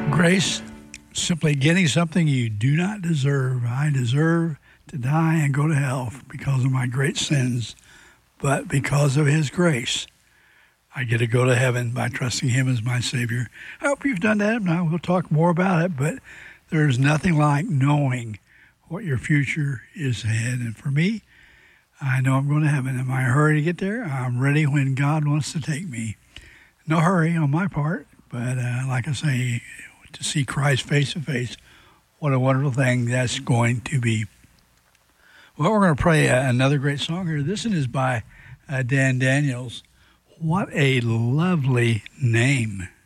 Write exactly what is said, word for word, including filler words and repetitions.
Grace, simply getting something you do not deserve. I deserve to die and go to hell because of my great sins, but because of his grace, I get to go to heaven by trusting him as my Savior. I hope you've done that. Now we'll talk more about it, but there's nothing like knowing what your future is ahead. And for me, I know I'm going to heaven. Am I in a hurry to get there? I'm ready when God wants to take me. No hurry on my part, but uh, like I say, to see Christ face to face, what a wonderful thing that's going to be. Well, we're going to play uh, another great song here. This one is by uh, Dan Daniels. What a lovely name.